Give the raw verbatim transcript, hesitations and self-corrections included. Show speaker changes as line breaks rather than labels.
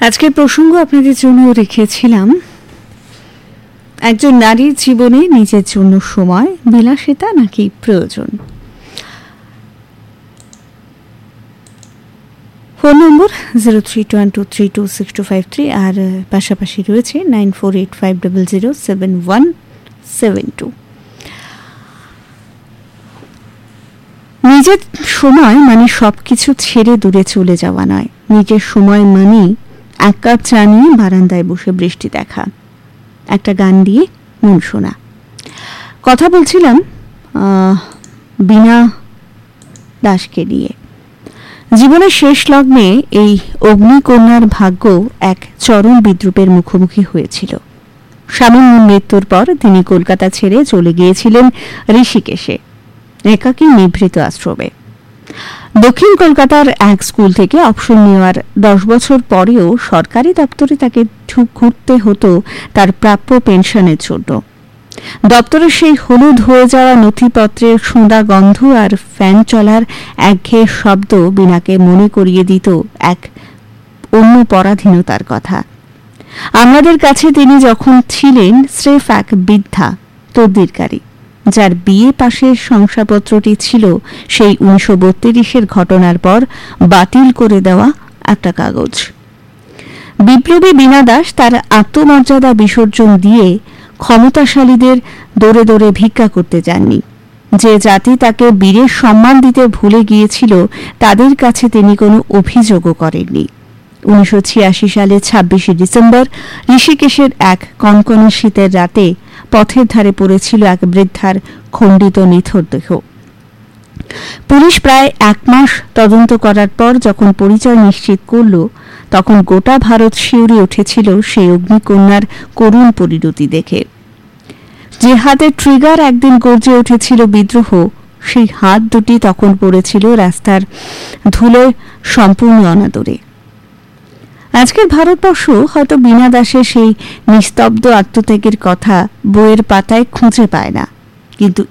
আজকের প্রসঙ্গ আপনাদের জন্য রেখেছিলাম একজন নারীর জীবনে নিজের জন্য সময় বিলাসিতা নাকি প্রয়োজন। Phone number zero three two one two three two six two five three আর পাশাপাশি রয়েছে nine four eight five double zero seven one seven two. নিজের সময় মানে সব কিছু ছেড়ে দূরে চলে যাওয়া নয়। নিজের সময় মানে এক কাপ চা নিয়ে বারান্দায় বসে বৃষ্টি দেখা, একটা গান দিয়ে মন শোনা। কথা বলছিলাম বীণা দাসকে নিয়ে। জীবনের শেষ লগ্নে এই অগ্নিকন্যার ভাগ্য এক চরম বিদ্রূপের মুখোমুখি হয়েছিল। সামান্য মৃত্যুর পর তিনি কলকাতা ছেড়ে চলে গিয়েছিলেন ঋষিকেশে, একাকী নিভৃত আশ্রমে। দক্ষিণ কলকাতার এক স্কুল থেকে অবসর নেওয়ার দশ বছর পরেও সরকারি দপ্তরে তাকে ঘুরতে হতো তার প্রাপ্য পেনশনের জন্য। দপ্তরের সেই হলুদ হয়ে যাওয়া নথিপত্রের সোঁদা গন্ধ আর ফ্যান চলার একঘেয়ে শব্দ বীণাকে মনে করিয়ে দিত এক অন্য পরাধীনতার কথা। আমাদের কাছে তিনি যখন ছিলেন স্রেফ এক বৃদ্ধা তদ্বিরকারী, যার বিয়ে পাশের শংসাপত্রটি ছিল সেই উনিশশো বত্রিশের ঘটনার পর বাতিল করে দেওয়া একটা কাগজ। বিপ্লবী বীণা দাস তার আত্মমর্যাদা বিসর্জন দিয়ে ক্ষমতাশালীদের দৌড়ে দৌড়ে ভিক্ষা করতে যাননি। যে জাতি তাকে বীরের সম্মান দিতে ভুলে গিয়েছিল তাদের কাছে তিনি কোনো অভিযোগও করেননি। উনিশশো ছিয়াশি সালে ছাব্বিশে ডিসেম্বর ঋষিকেশের এক কনকনে শীতের রাতে পথের ধারে পড়েছিল এক বৃদ্ধার খণ্ডিত নিথর দেহ। পুলিশ প্রায় এক মাস তদন্ত করার পর যখন পরিচয় নিশ্চিত করল, তখন গোটা ভারত শিউরে উঠেছিল সেই অগ্নিকন্যার করুণ পরিণতি দেখে। যে হাতে ট্রিগার একদিন গর্জে উঠেছিল বিদ্রোহ, সেই হাত দুটি তখন পড়েছিল রাস্তার ধুলোয় সম্পূর্ণ অনাদরে। আজকের ভারতবর্ষ হয়তো বীণা দাসের সেই নিস্তব্ধ আত্মত্যাগের কথা বইয়ের পাতায় খুঁজে পায় না, কিন্তু